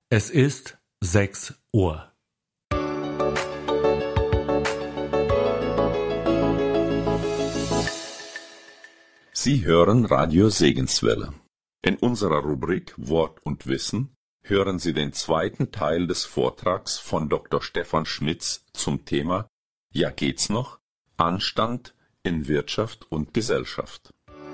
Es ist 6 Uhr. Sie hören Radio Segenswelle. In unserer Rubrik Wort und Wissen hören Sie den zweiten Teil des Vortrags von Dr. Stefan Schmitz zum Thema Ja, geht's noch? Anstand in Wirtschaft und Gesellschaft.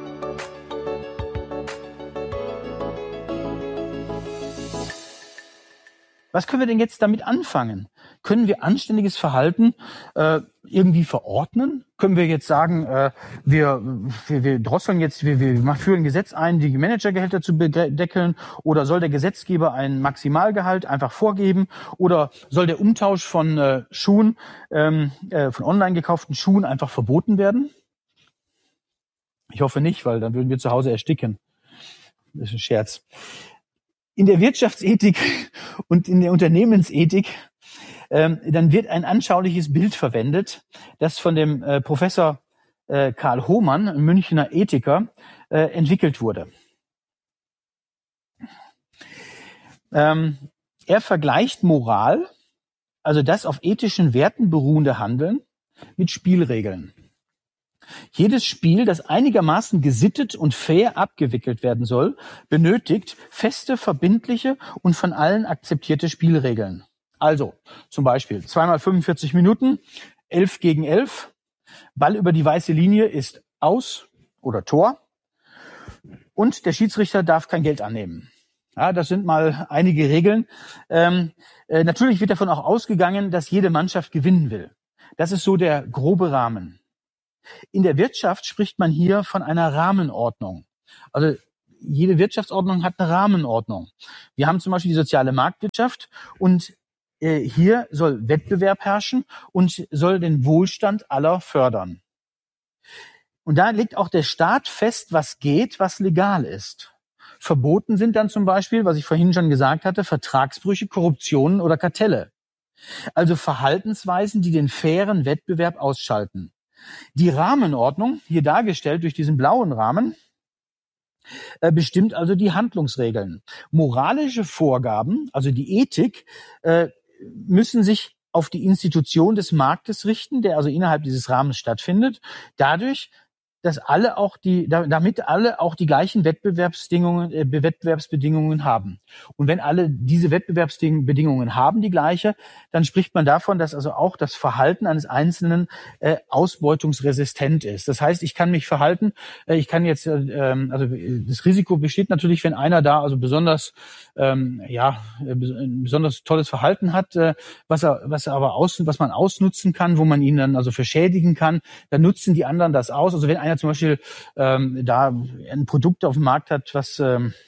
Was können wir denn jetzt damit anfangen? Können wir anständiges Verhalten irgendwie verordnen? Können wir jetzt sagen, wir drosseln jetzt, wir führen ein Gesetz ein, die Managergehälter zu deckeln? Oder soll der Gesetzgeber ein Maximalgehalt einfach vorgeben? Oder soll der Umtausch von Schuhen, von online gekauften Schuhen einfach verboten werden? Ich hoffe nicht, weil dann würden wir zu Hause ersticken. Das ist ein Scherz. In der Wirtschaftsethik und in der Unternehmensethik dann wird ein anschauliches Bild verwendet, das von dem Professor Karl Hohmann, ein Münchner Ethiker, entwickelt wurde. Er vergleicht Moral, also das auf ethischen Werten beruhende Handeln, mit Spielregeln. Jedes Spiel, das einigermaßen gesittet und fair abgewickelt werden soll, benötigt feste, verbindliche und von allen akzeptierte Spielregeln. Also zum Beispiel 2 mal 45 Minuten, 11 gegen 11, Ball über die weiße Linie ist aus oder Tor und der Schiedsrichter darf kein Geld annehmen. Ja, das sind mal einige Regeln. Natürlich wird davon auch ausgegangen, dass jede Mannschaft gewinnen will. Das ist so der grobe Rahmen. In der Wirtschaft spricht man hier von einer Rahmenordnung. Also jede Wirtschaftsordnung hat eine Rahmenordnung. Wir haben zum Beispiel die soziale Marktwirtschaft und hier soll Wettbewerb herrschen und soll den Wohlstand aller fördern. Und da legt auch der Staat fest, was geht, was legal ist. Verboten sind dann zum Beispiel, was ich vorhin schon gesagt hatte, Vertragsbrüche, Korruptionen oder Kartelle. Also Verhaltensweisen, die den fairen Wettbewerb ausschalten. Die Rahmenordnung, hier dargestellt durch diesen blauen Rahmen, bestimmt also die Handlungsregeln. Moralische Vorgaben, also die Ethik, müssen sich auf die Institution des Marktes richten, der also innerhalb dieses Rahmens stattfindet, dadurch, dass damit alle auch die gleichen Wettbewerbsbedingungen haben. Und wenn alle diese Wettbewerbsbedingungen haben, die gleiche, dann spricht man davon, dass also auch das Verhalten eines Einzelnen ausbeutungsresistent ist. Das heißt, ich kann mich verhalten, ich kann jetzt, also das Risiko besteht natürlich, wenn einer da also besonders ein besonders tolles Verhalten hat, was man ausnutzen kann, wo man ihn dann also verschädigen kann, dann nutzen die anderen das aus. Also wenn einer zum Beispiel da ein Produkt auf dem Markt hat, was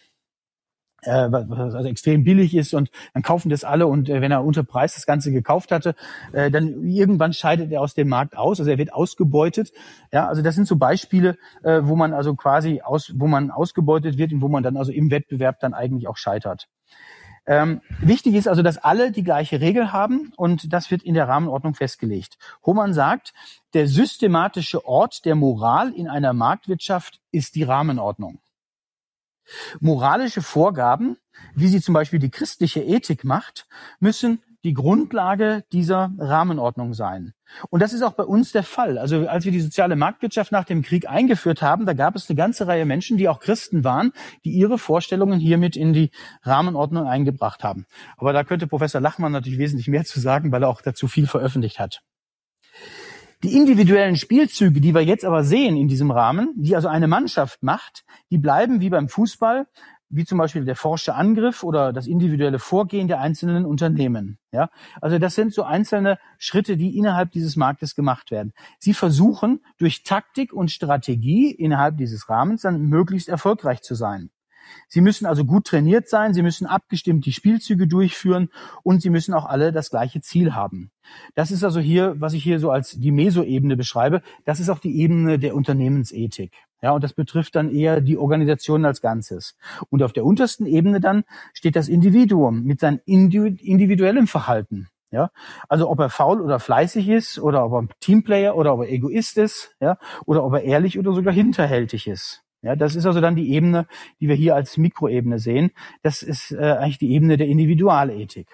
also extrem billig ist und dann kaufen das alle und wenn er unter Preis das Ganze gekauft hatte, dann irgendwann scheidet er aus dem Markt aus, also er wird ausgebeutet. Ja, also das sind so Beispiele, wo man also wo man ausgebeutet wird und wo man dann also im Wettbewerb dann eigentlich auch scheitert. Wichtig ist also, dass alle die gleiche Regel haben und das wird in der Rahmenordnung festgelegt. Hohmann sagt, der systematische Ort der Moral in einer Marktwirtschaft ist die Rahmenordnung. Moralische Vorgaben, wie sie zum Beispiel die christliche Ethik macht, müssen die Grundlage dieser Rahmenordnung sein. Und das ist auch bei uns der Fall. Also als wir die soziale Marktwirtschaft nach dem Krieg eingeführt haben, da gab es eine ganze Reihe Menschen, die auch Christen waren, die ihre Vorstellungen hiermit in die Rahmenordnung eingebracht haben. Aber da könnte Professor Lachmann natürlich wesentlich mehr zu sagen, weil er auch dazu viel veröffentlicht hat. Die individuellen Spielzüge, die wir jetzt aber sehen in diesem Rahmen, die also eine Mannschaft macht, die bleiben wie beim Fußball, wie zum Beispiel der forsche Angriff oder das individuelle Vorgehen der einzelnen Unternehmen. Ja, also das sind so einzelne Schritte, die innerhalb dieses Marktes gemacht werden. Sie versuchen durch Taktik und Strategie innerhalb dieses Rahmens dann möglichst erfolgreich zu sein. Sie müssen also gut trainiert sein, sie müssen abgestimmt die Spielzüge durchführen und sie müssen auch alle das gleiche Ziel haben. Das ist also hier, was ich hier so als die Mesoebene beschreibe, das ist auch die Ebene der Unternehmensethik. Ja, und das betrifft dann eher die Organisation als Ganzes. Und auf der untersten Ebene dann steht das Individuum mit seinem individuellem Verhalten. Ja, also ob er faul oder fleißig ist oder ob er ein Teamplayer oder ob er Egoist ist, ja, oder ob er ehrlich oder sogar hinterhältig ist. Ja, das ist also dann die Ebene, die wir hier als Mikroebene sehen. Das ist eigentlich die Ebene der Individualethik.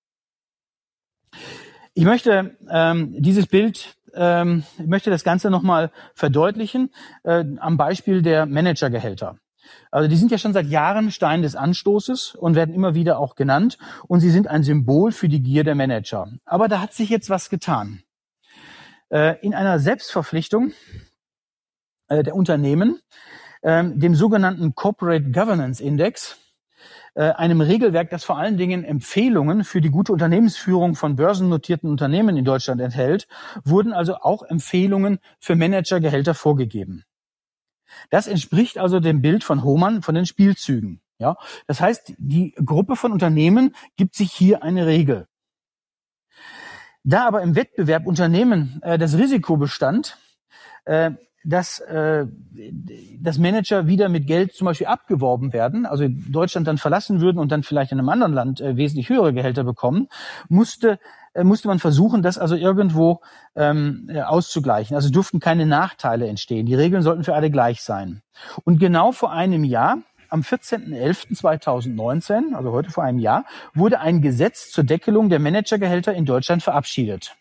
Ich möchte dieses Bild, ich möchte das Ganze nochmal verdeutlichen am Beispiel der Managergehälter. Also die sind ja schon seit Jahren Stein des Anstoßes und werden immer wieder auch genannt und sie sind ein Symbol für die Gier der Manager. Aber da hat sich jetzt was getan. In einer Selbstverpflichtung der Unternehmen, dem sogenannten Corporate Governance Index, einem Regelwerk, das vor allen Dingen Empfehlungen für die gute Unternehmensführung von börsennotierten Unternehmen in Deutschland enthält, wurden also auch Empfehlungen für Managergehälter vorgegeben. Das entspricht also dem Bild von Hohmann von den Spielzügen. Ja, das heißt, die Gruppe von Unternehmen gibt sich hier eine Regel. Da aber im Wettbewerb Unternehmen das Risiko bestand, dass Manager wieder mit Geld zum Beispiel abgeworben werden, also Deutschland dann verlassen würden und dann vielleicht in einem anderen Land wesentlich höhere Gehälter bekommen, musste man versuchen, das also irgendwo auszugleichen. Also durften keine Nachteile entstehen. Die Regeln sollten für alle gleich sein. Und genau vor einem Jahr, am 14.11.2019, also heute vor einem Jahr, wurde ein Gesetz zur Deckelung der Managergehälter in Deutschland verabschiedet.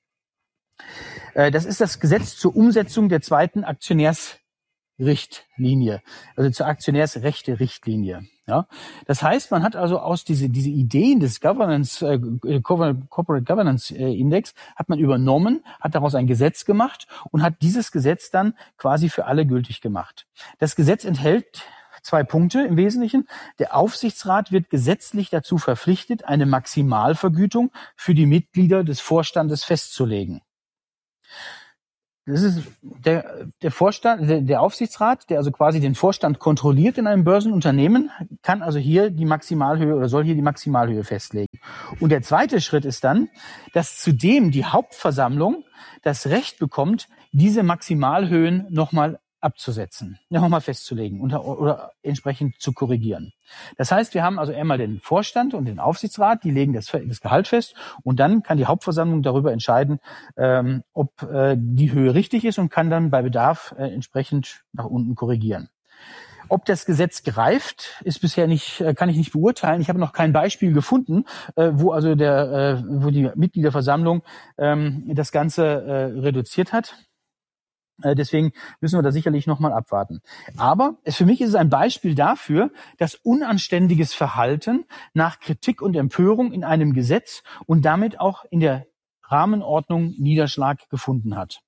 Das ist das Gesetz zur Umsetzung der zweiten Aktionärsrichtlinie, also zur Aktionärsrechte-Richtlinie. Ja, das heißt, man hat also aus diese Ideen des Corporate Governance Index hat man übernommen, hat daraus ein Gesetz gemacht und hat dieses Gesetz dann quasi für alle gültig gemacht. Das Gesetz enthält 2 Punkte im Wesentlichen. Der Aufsichtsrat wird gesetzlich dazu verpflichtet, eine Maximalvergütung für die Mitglieder des Vorstandes festzulegen. Das ist der Vorstand, der Aufsichtsrat, der also quasi den Vorstand kontrolliert in einem Börsenunternehmen, kann also hier die Maximalhöhe oder soll hier die Maximalhöhe festlegen. Und der zweite Schritt ist dann, dass zudem die Hauptversammlung das Recht bekommt, diese Maximalhöhen nochmal abzusetzen, nochmal festzulegen oder entsprechend zu korrigieren. Das heißt, wir haben also einmal den Vorstand und den Aufsichtsrat, die legen das Gehalt fest und dann kann die Hauptversammlung darüber entscheiden, ob die Höhe richtig ist und kann dann bei Bedarf entsprechend nach unten korrigieren. Ob das Gesetz greift, ist bisher nicht, kann ich nicht beurteilen. Ich habe noch kein Beispiel gefunden, wo also wo die Mitgliederversammlung das Ganze reduziert hat. Deswegen müssen wir da sicherlich nochmal abwarten. Aber für mich ist es ein Beispiel dafür, dass unanständiges Verhalten nach Kritik und Empörung in einem Gesetz und damit auch in der Rahmenordnung Niederschlag gefunden hat.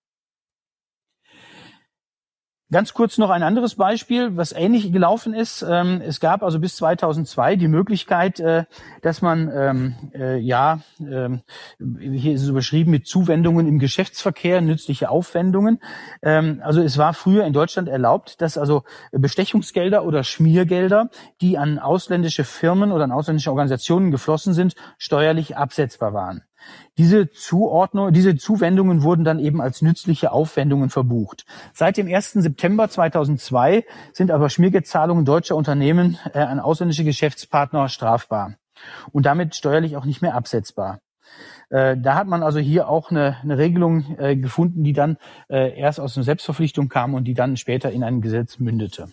Ganz kurz noch ein anderes Beispiel, was ähnlich gelaufen ist. Es gab also bis 2002 die Möglichkeit, dass man, hier ist es überschrieben mit Zuwendungen im Geschäftsverkehr, nützliche Aufwendungen. Also es war früher in Deutschland erlaubt, dass also Bestechungsgelder oder Schmiergelder, die an ausländische Firmen oder an ausländische Organisationen geflossen sind, steuerlich absetzbar waren. Diese Zuwendungen wurden dann eben als nützliche Aufwendungen verbucht. Seit dem 1. September 2002 sind aber Schmiergeldzahlungen deutscher Unternehmen an ausländische Geschäftspartner strafbar und damit steuerlich auch nicht mehr absetzbar. Da hat man also hier auch eine Regelung gefunden, die dann erst aus einer Selbstverpflichtung kam und die dann später in ein Gesetz mündete.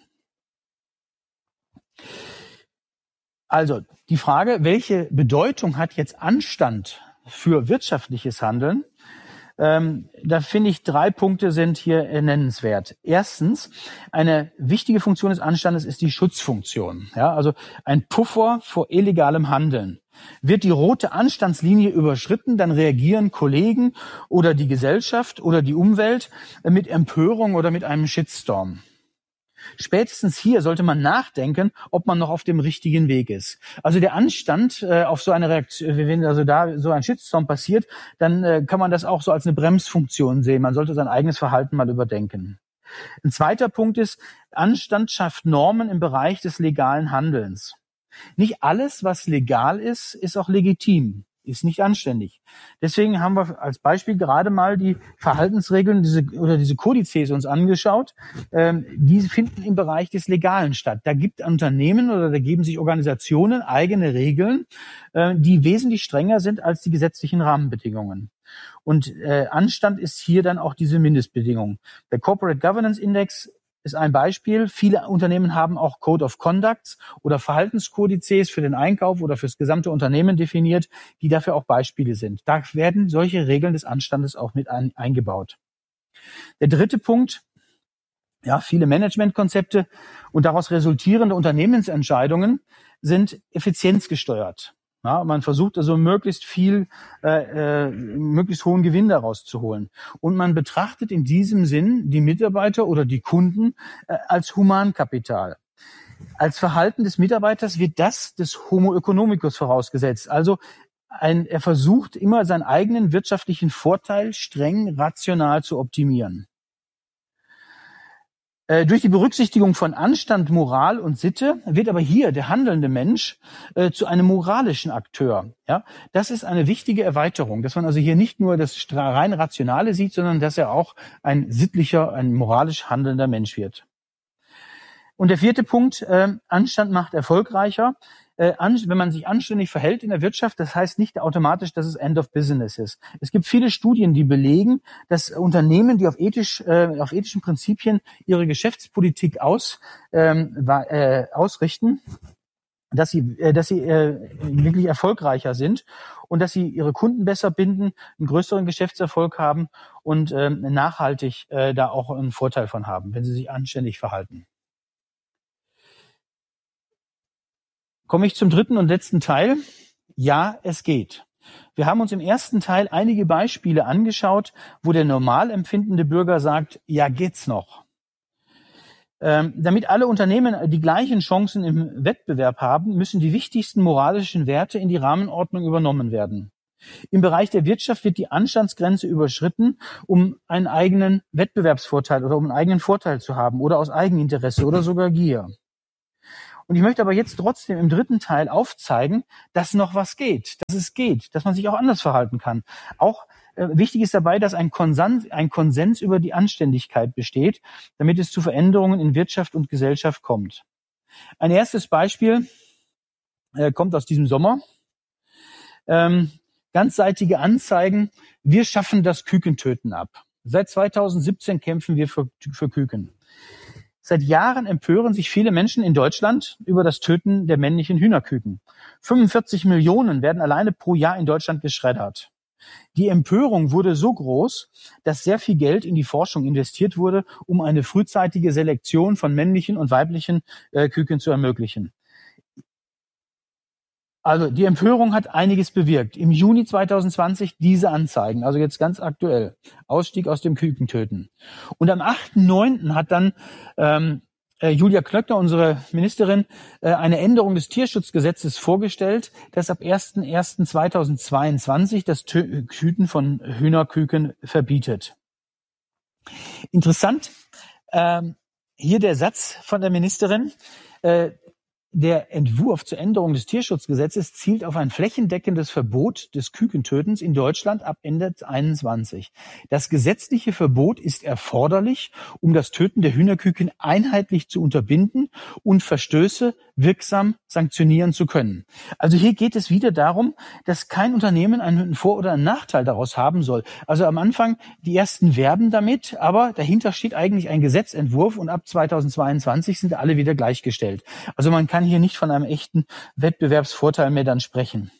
Also die Frage, welche Bedeutung hat jetzt Anstand für wirtschaftliches Handeln? Da finde ich 3 Punkte sind hier nennenswert. Erstens, eine wichtige Funktion des Anstandes ist die Schutzfunktion. Ja, also ein Puffer vor illegalem Handeln. Wird die rote Anstandslinie überschritten, dann reagieren Kollegen oder die Gesellschaft oder die Umwelt mit Empörung oder mit einem Shitstorm. Spätestens hier sollte man nachdenken, ob man noch auf dem richtigen Weg ist. Also der Anstand auf so eine Reaktion, wenn also da so ein Shitstorm passiert, dann kann man das auch so als eine Bremsfunktion sehen. Man sollte sein eigenes Verhalten mal überdenken. Ein zweiter Punkt ist, Anstand schafft Normen im Bereich des legalen Handelns. Nicht alles, was legal ist, ist auch legitim, ist nicht anständig. Deswegen haben wir als Beispiel gerade mal die Verhaltensregeln, diese Kodizes uns angeschaut. Die finden im Bereich des Legalen statt. Da gibt Unternehmen oder da geben sich Organisationen eigene Regeln, die wesentlich strenger sind als die gesetzlichen Rahmenbedingungen. Und Anstand ist hier dann auch diese Mindestbedingung. Der Corporate Governance Index ist ein Beispiel. Viele Unternehmen haben auch Code of Conducts oder Verhaltenskodizes für den Einkauf oder fürs gesamte Unternehmen definiert, die dafür auch Beispiele sind. Da werden solche Regeln des Anstandes auch mit eingebaut. Der dritte Punkt, ja, viele Managementkonzepte und daraus resultierende Unternehmensentscheidungen sind effizienzgesteuert. Ja, man versucht also möglichst hohen Gewinn daraus zu holen. Und man betrachtet in diesem Sinn die Mitarbeiter oder die Kunden als Humankapital. Als Verhalten des Mitarbeiters wird das des Homo economicus vorausgesetzt. Also er versucht immer seinen eigenen wirtschaftlichen Vorteil streng rational zu optimieren. Durch die Berücksichtigung von Anstand, Moral und Sitte wird aber hier der handelnde Mensch zu einem moralischen Akteur. Ja, das ist eine wichtige Erweiterung, dass man also hier nicht nur das rein Rationale sieht, sondern dass er auch ein sittlicher, ein moralisch handelnder Mensch wird. Und der vierte Punkt, Anstand macht erfolgreicher. Wenn man sich anständig verhält in der Wirtschaft, das heißt nicht automatisch, dass es End of Business ist. Es gibt viele Studien, die belegen, dass Unternehmen, die auf ethischen Prinzipien ihre Geschäftspolitik ausrichten, dass sie wirklich erfolgreicher sind und dass sie ihre Kunden besser binden, einen größeren Geschäftserfolg haben und nachhaltig da auch einen Vorteil von haben, wenn sie sich anständig verhalten. Komme ich zum dritten und letzten Teil. Ja, es geht. Wir haben uns im ersten Teil einige Beispiele angeschaut, wo der normal empfindende Bürger sagt, ja, geht's noch. Damit alle Unternehmen die gleichen Chancen im Wettbewerb haben, müssen die wichtigsten moralischen Werte in die Rahmenordnung übernommen werden. Im Bereich der Wirtschaft wird die Anstandsgrenze überschritten, um einen eigenen Wettbewerbsvorteil oder um einen eigenen Vorteil zu haben oder aus Eigeninteresse oder sogar Gier. Und ich möchte aber jetzt trotzdem im dritten Teil aufzeigen, dass noch was geht, dass es geht, dass man sich auch anders verhalten kann. Auch wichtig ist dabei, dass ein Konsens über die Anständigkeit besteht, damit es zu Veränderungen in Wirtschaft und Gesellschaft kommt. Ein erstes Beispiel kommt aus diesem Sommer. Ganzseitige Anzeigen, wir schaffen das Kükentöten ab. Seit 2017 kämpfen wir für Küken. Seit Jahren empören sich viele Menschen in Deutschland über das Töten der männlichen Hühnerküken. 45 Millionen werden alleine pro Jahr in Deutschland geschreddert. Die Empörung wurde so groß, dass sehr viel Geld in die Forschung investiert wurde, um eine frühzeitige Selektion von männlichen und weiblichen Küken zu ermöglichen. Also die Empörung hat einiges bewirkt. Im Juni 2020 diese Anzeigen, also jetzt ganz aktuell, Ausstieg aus dem Kükentöten. Und am 8.9. hat dann Julia Klöckner, unsere Ministerin, eine Änderung des Tierschutzgesetzes vorgestellt, das ab 1.1.2022 das Töten von Hühnerküken verbietet. Interessant, hier der Satz von der Ministerin, der Entwurf zur Änderung des Tierschutzgesetzes zielt auf ein flächendeckendes Verbot des Kükentötens in Deutschland ab Ende 2021. Das gesetzliche Verbot ist erforderlich, um das Töten der Hühnerküken einheitlich zu unterbinden und Verstöße wirksam sanktionieren zu können. Also hier geht es wieder darum, dass kein Unternehmen einen Vor- oder einen Nachteil daraus haben soll. Also am Anfang, die ersten werben damit, aber dahinter steht eigentlich ein Gesetzentwurf und ab 2022 sind alle wieder gleichgestellt. Also man kann hier nicht von einem echten Wettbewerbsvorteil mehr dann sprechen.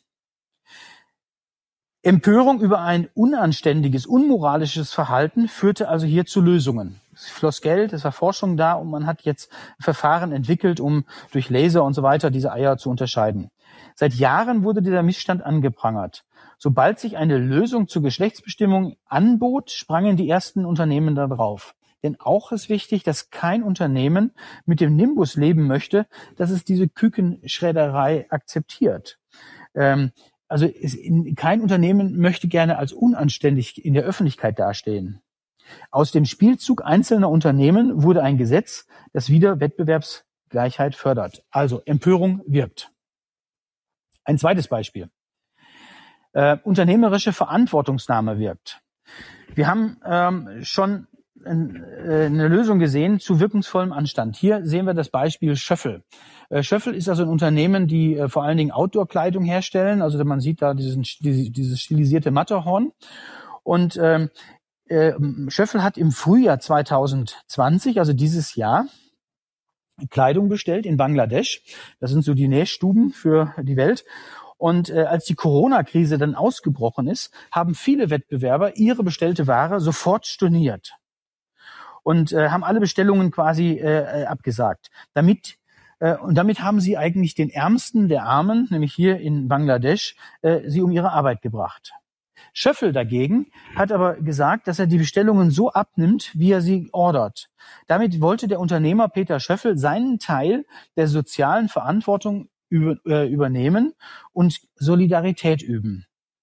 Empörung über ein unanständiges, unmoralisches Verhalten führte also hier zu Lösungen. Es floss Geld, es war Forschung da und man hat jetzt Verfahren entwickelt, um durch Laser und so weiter diese Eier zu unterscheiden. Seit Jahren wurde dieser Missstand angeprangert. Sobald sich eine Lösung zur Geschlechtsbestimmung anbot, sprangen die ersten Unternehmen da drauf. Denn auch ist wichtig, dass kein Unternehmen mit dem Nimbus leben möchte, dass es diese Kükenschredderei akzeptiert. Kein Unternehmen möchte gerne als unanständig in der Öffentlichkeit dastehen. Aus dem Spielzug einzelner Unternehmen wurde ein Gesetz, das wieder Wettbewerbsgleichheit fördert. Also Empörung wirkt. Ein zweites Beispiel. Unternehmerische Verantwortungsnahme wirkt. Wir haben schon eine Lösung gesehen zu wirkungsvollem Anstand. Hier sehen wir das Beispiel Schöffel. Schöffel ist also ein Unternehmen, die vor allen Dingen Outdoor-Kleidung herstellen. Also man sieht da dieses stilisierte Matterhorn. Und Schöffel hat im Frühjahr 2020, also dieses Jahr, Kleidung bestellt in Bangladesch. Das sind so die Nähstuben für die Welt. Und als die Corona-Krise dann ausgebrochen ist, haben viele Wettbewerber ihre bestellte Ware sofort storniert und haben alle Bestellungen quasi abgesagt. Damit haben sie eigentlich den Ärmsten der Armen, nämlich hier in Bangladesch, sie um ihre Arbeit gebracht. Schöffel dagegen hat aber gesagt, dass er die Bestellungen so abnimmt, wie er sie ordert. Damit wollte der Unternehmer Peter Schöffel seinen Teil der sozialen Verantwortung übernehmen und Solidarität üben.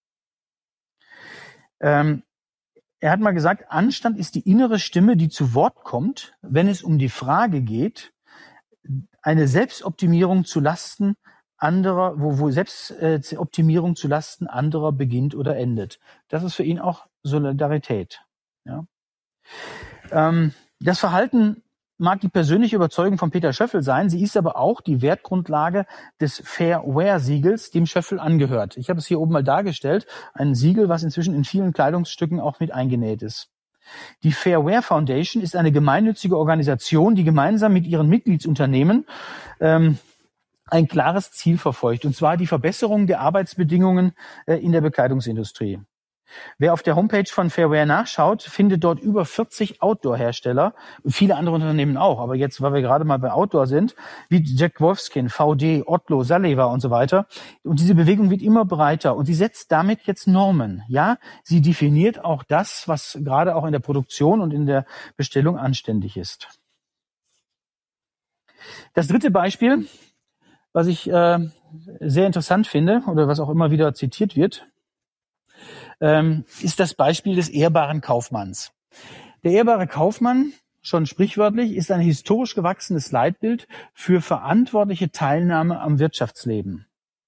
Er hat mal gesagt, Anstand ist die innere Stimme, die zu Wort kommt, wenn es um die Frage geht, eine Selbstoptimierung zu Lasten anderer, wo Selbstoptimierung zu Lasten anderer beginnt oder endet. Das ist für ihn auch Solidarität. Ja. Das Verhalten mag die persönliche Überzeugung von Peter Schöffel sein, sie ist aber auch die Wertgrundlage des Fair-Wear-Siegels, dem Schöffel angehört. Ich habe es hier oben mal dargestellt, ein Siegel, was inzwischen in vielen Kleidungsstücken auch mit eingenäht ist. Die Fair Wear Foundation ist eine gemeinnützige Organisation, die gemeinsam mit ihren Mitgliedsunternehmen ein klares Ziel verfolgt, und zwar die Verbesserung der Arbeitsbedingungen in der Bekleidungsindustrie. Wer auf der Homepage von Fair Wear nachschaut, findet dort über 40 Outdoor-Hersteller, viele andere Unternehmen auch, aber jetzt, weil wir gerade mal bei Outdoor sind, wie Jack Wolfskin, VD, Otto, Saleva und so weiter. Und diese Bewegung wird immer breiter und sie setzt damit jetzt Normen. Ja, sie definiert auch das, was gerade auch in der Produktion und in der Bestellung anständig ist. Das dritte Beispiel, was ich sehr interessant finde oder was auch immer wieder zitiert wird, ist das Beispiel des ehrbaren Kaufmanns. Der ehrbare Kaufmann, schon sprichwörtlich, ist ein historisch gewachsenes Leitbild für verantwortliche Teilnahme am Wirtschaftsleben.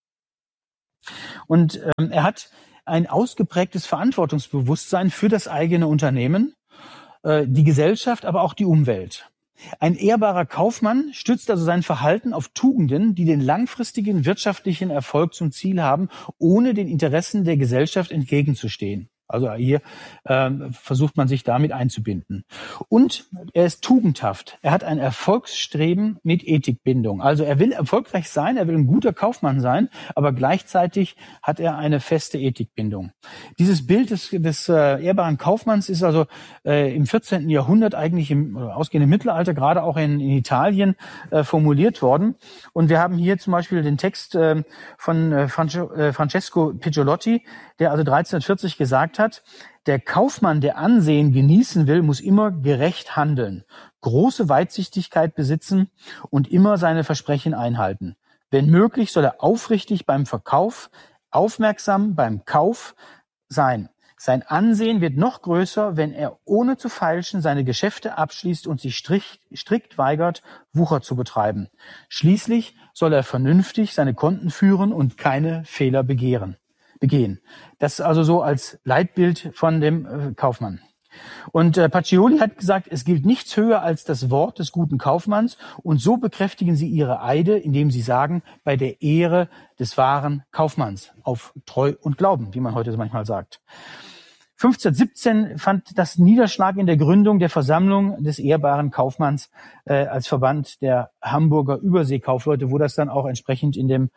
Und er hat ein ausgeprägtes Verantwortungsbewusstsein für das eigene Unternehmen, die Gesellschaft, aber auch die Umwelt. Ein ehrbarer Kaufmann stützt also sein Verhalten auf Tugenden, die den langfristigen wirtschaftlichen Erfolg zum Ziel haben, ohne den Interessen der Gesellschaft entgegenzustehen. Also hier versucht man sich damit einzubinden. Und er ist tugendhaft. Er hat ein Erfolgsstreben mit Ethikbindung. Also er will erfolgreich sein, er will ein guter Kaufmann sein, aber gleichzeitig hat er eine feste Ethikbindung. Dieses Bild des ehrbaren Kaufmanns ist also im 14. Jahrhundert eigentlich im ausgehenden Mittelalter, gerade auch in Italien, formuliert worden. Und wir haben hier zum Beispiel den Text von Francesco Picciolotti, der also 1340 gesagt hat, der Kaufmann, der Ansehen genießen will, muss immer gerecht handeln, große Weitsichtigkeit besitzen und immer seine Versprechen einhalten. Wenn möglich, soll er aufrichtig beim Verkauf, aufmerksam beim Kauf sein. Sein Ansehen wird noch größer, wenn er ohne zu feilschen seine Geschäfte abschließt und sich strikt weigert, Wucher zu betreiben. Schließlich soll er vernünftig seine Konten führen und keine Fehler begehen. Das also so als Leitbild von dem Kaufmann. Und Pacioli hat gesagt, es gilt nichts höher als das Wort des guten Kaufmanns, und so bekräftigen sie ihre Eide, indem sie sagen, bei der Ehre des wahren Kaufmanns, auf Treu und Glauben, wie man heute manchmal sagt. 1517 fand das Niederschlag in der Gründung der Versammlung des ehrbaren Kaufmanns als Verband der Hamburger Überseekaufleute, wo das dann auch entsprechend in den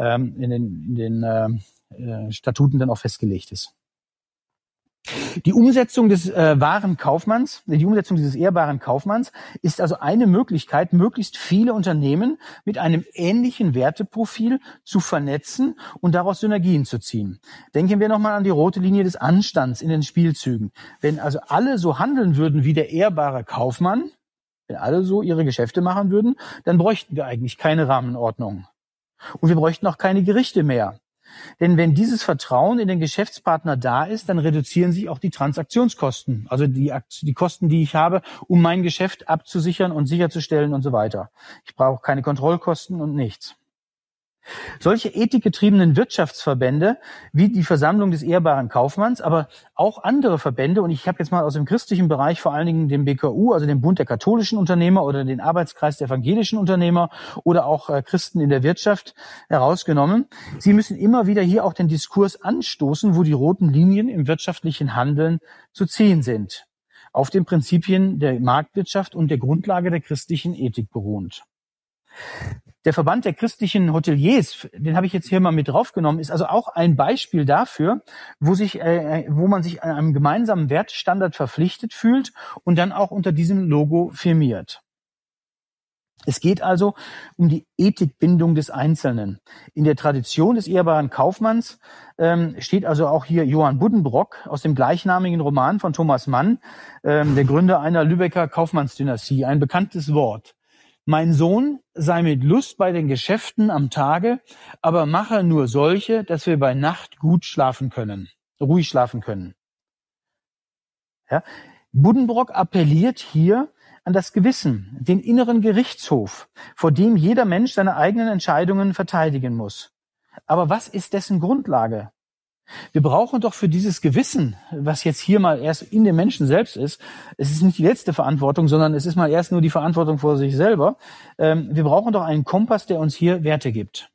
Statuten dann auch festgelegt ist. Die Umsetzung des wahren Kaufmanns, die Umsetzung dieses ehrbaren Kaufmanns ist also eine Möglichkeit, möglichst viele Unternehmen mit einem ähnlichen Werteprofil zu vernetzen und daraus Synergien zu ziehen. Denken wir nochmal an die rote Linie des Anstands in den Spielzügen. Wenn also alle so handeln würden wie der ehrbare Kaufmann, wenn alle so ihre Geschäfte machen würden, dann bräuchten wir eigentlich keine Rahmenordnung. Und wir bräuchten auch keine Gerichte mehr. Denn wenn dieses Vertrauen in den Geschäftspartner da ist, dann reduzieren sich auch die Transaktionskosten, also die Kosten, die ich habe, um mein Geschäft abzusichern und sicherzustellen und so weiter. Ich brauche keine Kontrollkosten und nichts. Solche ethikgetriebenen Wirtschaftsverbände wie die Versammlung des ehrbaren Kaufmanns, aber auch andere Verbände, und ich habe jetzt mal aus dem christlichen Bereich vor allen Dingen den BKU, also den Bund der katholischen Unternehmer oder den Arbeitskreis der evangelischen Unternehmer oder auch Christen in der Wirtschaft herausgenommen. Sie müssen immer wieder hier auch den Diskurs anstoßen, wo die roten Linien im wirtschaftlichen Handeln zu ziehen sind, auf den Prinzipien der Marktwirtschaft und der Grundlage der christlichen Ethik beruhend. Der Verband der christlichen Hoteliers, den habe ich jetzt hier mal mit draufgenommen, ist also auch ein Beispiel dafür, wo man sich einem gemeinsamen Wertstandard verpflichtet fühlt und dann auch unter diesem Logo firmiert. Es geht also um die Ethikbindung des Einzelnen. In der Tradition des ehrbaren Kaufmanns steht also auch hier Johann Buddenbrock aus dem gleichnamigen Roman von Thomas Mann, der Gründer einer Lübecker Kaufmannsdynastie, ein bekanntes Wort. Mein Sohn, sei mit Lust bei den Geschäften am Tage, aber mache nur solche, dass wir bei Nacht gut schlafen können, ruhig schlafen können. Ja? Buddenbrock appelliert hier an das Gewissen, den inneren Gerichtshof, vor dem jeder Mensch seine eigenen Entscheidungen verteidigen muss. Aber was ist dessen Grundlage? Wir brauchen doch für dieses Gewissen, was jetzt hier mal erst in dem Menschen selbst ist, es ist nicht die letzte Verantwortung, sondern es ist mal erst nur die Verantwortung vor sich selber. Wir brauchen doch einen Kompass, der uns hier Werte gibt.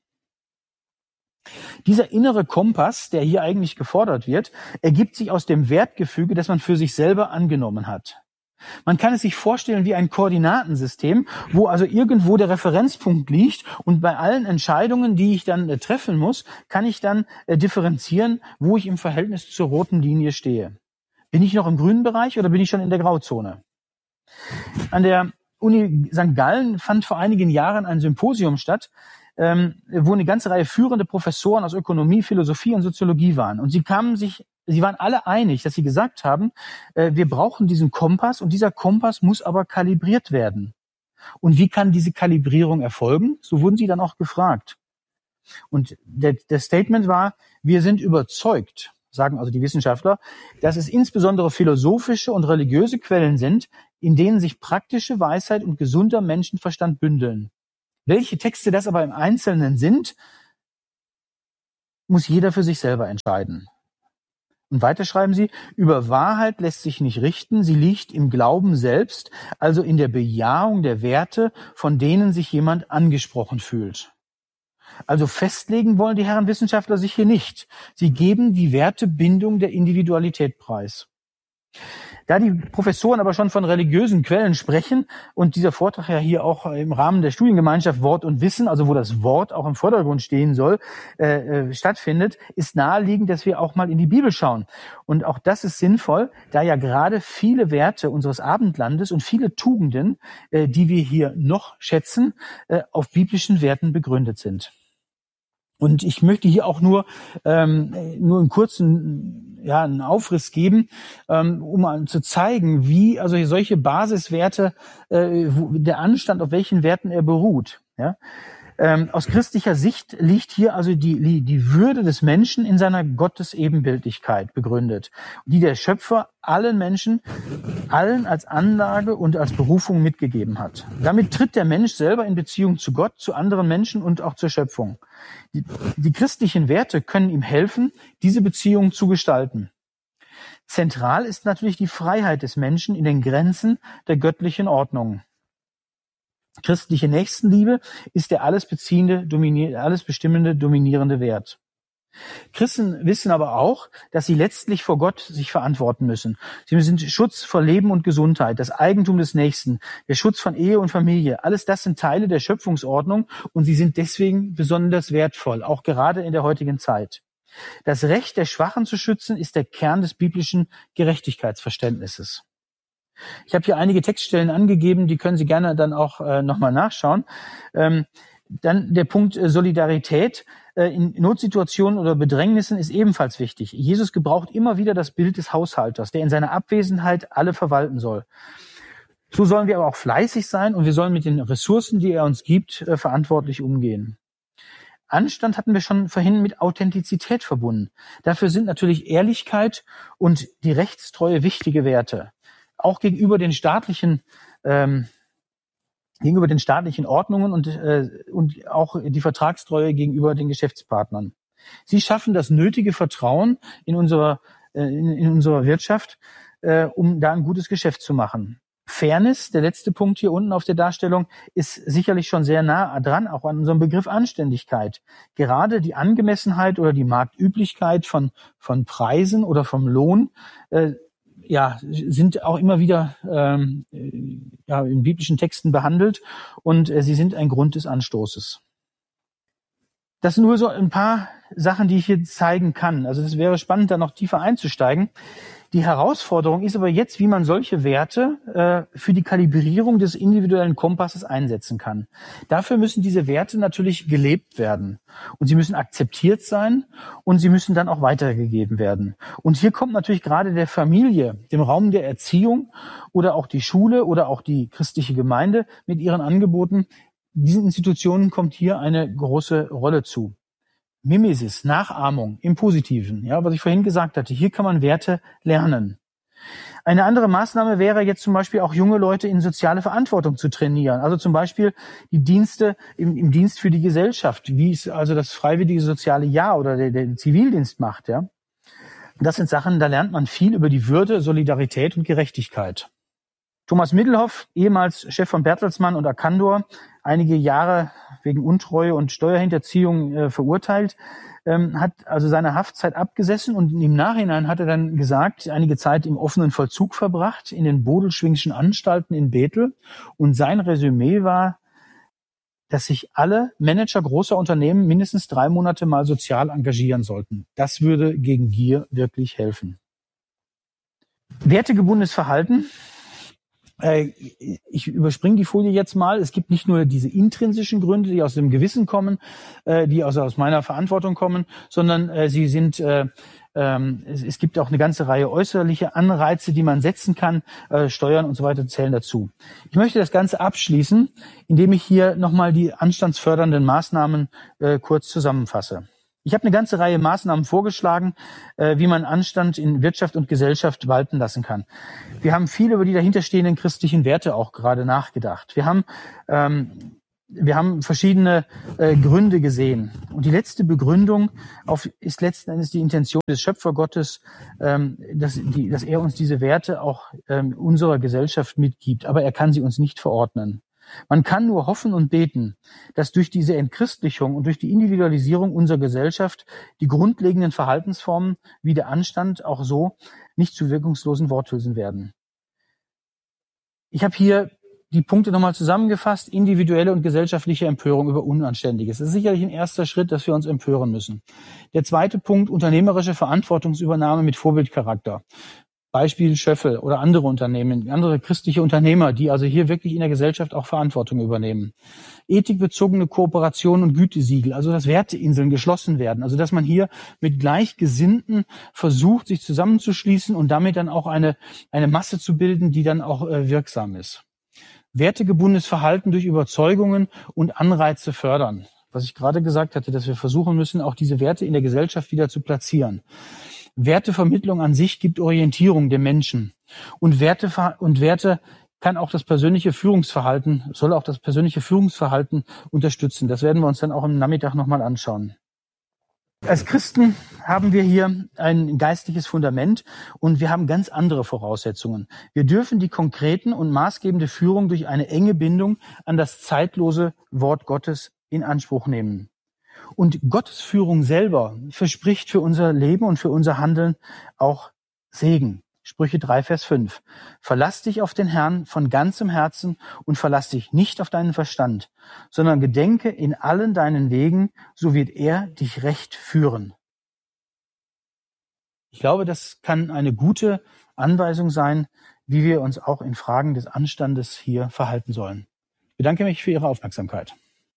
Dieser innere Kompass, der hier eigentlich gefordert wird, ergibt sich aus dem Wertgefüge, das man für sich selber angenommen hat. Man kann es sich vorstellen wie ein Koordinatensystem, wo also irgendwo der Referenzpunkt liegt und bei allen Entscheidungen, die ich dann treffen muss, kann ich dann differenzieren, wo ich im Verhältnis zur roten Linie stehe. Bin ich noch im grünen Bereich oder bin ich schon in der Grauzone? An der Uni St. Gallen fand vor einigen Jahren ein Symposium statt, wo eine ganze Reihe führende Professoren aus Ökonomie, Philosophie und Soziologie waren. Und sie waren alle einig, dass sie gesagt haben, wir brauchen diesen Kompass und dieser Kompass muss aber kalibriert werden. Und wie kann diese Kalibrierung erfolgen? So wurden sie dann auch gefragt. Und der Statement war, wir sind überzeugt, sagen also die Wissenschaftler, dass es insbesondere philosophische und religiöse Quellen sind, in denen sich praktische Weisheit und gesunder Menschenverstand bündeln. Welche Texte das aber im Einzelnen sind, muss jeder für sich selber entscheiden. Und weiter schreiben sie, über Wahrheit lässt sich nicht richten, sie liegt im Glauben selbst, also in der Bejahung der Werte, von denen sich jemand angesprochen fühlt. Also festlegen wollen die Herren Wissenschaftler sich hier nicht. Sie geben die Wertebindung der Individualität preis. Da die Professoren aber schon von religiösen Quellen sprechen und dieser Vortrag ja hier auch im Rahmen der Studiengemeinschaft Wort und Wissen, also wo das Wort auch im Vordergrund stehen soll, stattfindet, ist naheliegend, dass wir auch mal in die Bibel schauen. Und auch das ist sinnvoll, da ja gerade viele Werte unseres Abendlandes und viele Tugenden, die wir hier noch schätzen, auf biblischen Werten begründet sind. Und ich möchte hier auch nur einen kurzen einen Aufriss geben, um mal zu zeigen, wie also solche Basiswerte, der Anstand, auf welchen Werten er beruht. Ja? Aus christlicher Sicht liegt hier also die Würde des Menschen in seiner Gottesebenbildlichkeit begründet, die der Schöpfer allen Menschen, allen als Anlage und als Berufung mitgegeben hat. Damit tritt der Mensch selber in Beziehung zu Gott, zu anderen Menschen und auch zur Schöpfung. Die christlichen Werte können ihm helfen, diese Beziehung zu gestalten. Zentral ist natürlich die Freiheit des Menschen in den Grenzen der göttlichen Ordnung. Christliche Nächstenliebe ist der alles bestimmende, dominierende Wert. Christen wissen aber auch, dass sie letztlich vor Gott sich verantworten müssen. Sie sind Schutz vor Leben und Gesundheit, das Eigentum des Nächsten, der Schutz von Ehe und Familie. Alles das sind Teile der Schöpfungsordnung und sie sind deswegen besonders wertvoll, auch gerade in der heutigen Zeit. Das Recht der Schwachen zu schützen ist der Kern des biblischen Gerechtigkeitsverständnisses. Ich habe hier einige Textstellen angegeben, die können Sie gerne dann auch nochmal nachschauen. Dann der Punkt Solidarität in Notsituationen oder Bedrängnissen ist ebenfalls wichtig. Jesus gebraucht immer wieder das Bild des Haushalters, der in seiner Abwesenheit alle verwalten soll. So sollen wir aber auch fleißig sein und wir sollen mit den Ressourcen, die er uns gibt, verantwortlich umgehen. Anstand hatten wir schon vorhin mit Authentizität verbunden. Dafür sind natürlich Ehrlichkeit und die Rechtstreue wichtige Werte. Auch gegenüber den staatlichen gegenüber den staatlichen Ordnungen und auch die Vertragstreue gegenüber den Geschäftspartnern. Sie schaffen das nötige Vertrauen in unserer Wirtschaft, um da ein gutes Geschäft zu machen. Fairness, der letzte Punkt hier unten auf der Darstellung, ist sicherlich schon sehr nah dran, auch an unserem Begriff Anständigkeit. Gerade die Angemessenheit oder die Marktüblichkeit von Preisen oder vom Lohn sind auch immer wieder in biblischen Texten behandelt und sie sind ein Grund des Anstoßes. Das sind nur so ein paar Sachen, die ich hier zeigen kann. Also das wäre spannend, da noch tiefer einzusteigen. Die Herausforderung ist aber jetzt, wie man solche Werte für die Kalibrierung des individuellen Kompasses einsetzen kann. Dafür müssen diese Werte natürlich gelebt werden. Und sie müssen akzeptiert sein und sie müssen dann auch weitergegeben werden. Und hier kommt natürlich gerade der Familie, dem Raum der Erziehung oder auch die Schule oder auch die christliche Gemeinde mit ihren Angeboten, diesen Institutionen kommt hier eine große Rolle zu. Mimesis, Nachahmung im Positiven, ja, was ich vorhin gesagt hatte. Hier kann man Werte lernen. Eine andere Maßnahme wäre jetzt zum Beispiel auch junge Leute in soziale Verantwortung zu trainieren. Also zum Beispiel die Dienste im Dienst für die Gesellschaft, wie es also das freiwillige soziale Jahr oder der Zivildienst macht, ja. Das sind Sachen, da lernt man viel über die Würde, Solidarität und Gerechtigkeit. Thomas Middelhoff, ehemals Chef von Bertelsmann und Arcandor, einige Jahre wegen Untreue und Steuerhinterziehung verurteilt, hat also seine Haftzeit abgesessen und im Nachhinein hat er dann gesagt, einige Zeit im offenen Vollzug verbracht, in den Bodelschwingschen Anstalten in Bethel. Und sein Resümee war, dass sich alle Manager großer Unternehmen mindestens 3 Monate mal sozial engagieren sollten. Das würde gegen Gier wirklich helfen. Wertegebundenes Verhalten. Ich überspringe die Folie jetzt mal. Es gibt nicht nur diese intrinsischen Gründe, die aus dem Gewissen kommen, die also aus meiner Verantwortung kommen, sondern sie sind es gibt auch eine ganze Reihe äußerliche Anreize, die man setzen kann. Steuern und so weiter zählen dazu. Ich möchte das Ganze abschließen, indem ich hier nochmal die anstandsfördernden Maßnahmen kurz zusammenfasse. Ich habe eine ganze Reihe Maßnahmen vorgeschlagen, wie man Anstand in Wirtschaft und Gesellschaft walten lassen kann. Wir haben viel über die dahinterstehenden christlichen Werte auch gerade nachgedacht. Wir haben verschiedene Gründe gesehen. Und die letzte Begründung ist letzten Endes die Intention des Schöpfergottes, dass er uns diese Werte auch unserer Gesellschaft mitgibt. Aber er kann sie uns nicht verordnen. Man kann nur hoffen und beten, dass durch diese Entchristlichung und durch die Individualisierung unserer Gesellschaft die grundlegenden Verhaltensformen wie der Anstand auch so nicht zu wirkungslosen Worthülsen werden. Ich habe hier die Punkte nochmal zusammengefasst. Individuelle und gesellschaftliche Empörung über Unanständiges. Das ist sicherlich ein erster Schritt, dass wir uns empören müssen. Der zweite Punkt, unternehmerische Verantwortungsübernahme mit Vorbildcharakter. Beispiel Schöffel oder andere Unternehmen, andere christliche Unternehmer, die also hier wirklich in der Gesellschaft auch Verantwortung übernehmen. Ethikbezogene Kooperation und Gütesiegel, also dass Werteinseln geschlossen werden, also dass man hier mit Gleichgesinnten versucht, sich zusammenzuschließen und damit dann auch eine Masse zu bilden, die dann auch wirksam ist. Wertegebundenes Verhalten durch Überzeugungen und Anreize fördern. Was ich gerade gesagt hatte, dass wir versuchen müssen, auch diese Werte in der Gesellschaft wieder zu platzieren. Wertevermittlung an sich gibt Orientierung dem Menschen. Und Werte kann auch das persönliche Führungsverhalten, soll auch das persönliche Führungsverhalten unterstützen. Das werden wir uns dann auch am Nachmittag nochmal anschauen. Als Christen haben wir hier ein geistliches Fundament und wir haben ganz andere Voraussetzungen. Wir dürfen die konkreten und maßgebende Führung durch eine enge Bindung an das zeitlose Wort Gottes in Anspruch nehmen. Und Gottes Führung selber verspricht für unser Leben und für unser Handeln auch Segen. Sprüche 3, Vers 5. Verlass dich auf den Herrn von ganzem Herzen und verlass dich nicht auf deinen Verstand, sondern gedenke in allen deinen Wegen, so wird er dich recht führen. Ich glaube, das kann eine gute Anweisung sein, wie wir uns auch in Fragen des Anstandes hier verhalten sollen. Ich bedanke mich für Ihre Aufmerksamkeit.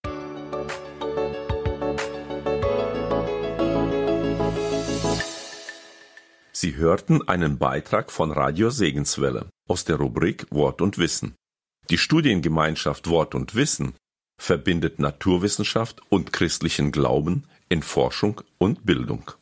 Sie hörten einen Beitrag von Radio Segenswelle aus der Rubrik Wort und Wissen. Die Studiengemeinschaft Wort und Wissen verbindet Naturwissenschaft und christlichen Glauben in Forschung und Bildung.